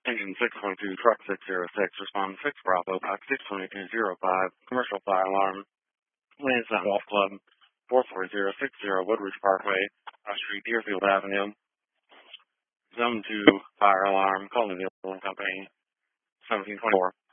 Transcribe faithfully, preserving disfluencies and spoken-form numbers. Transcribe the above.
Engine six twenty-two, truck six zero six, respond six Bravo, box six twenty-two zero five, commercial fire alarm, Lansdowne Golf Club, four four zero six zero Woodridge Parkway, Cross Street, Deerfield Avenue, Zone two, fire alarm, calling the Company, seventeen twenty-four.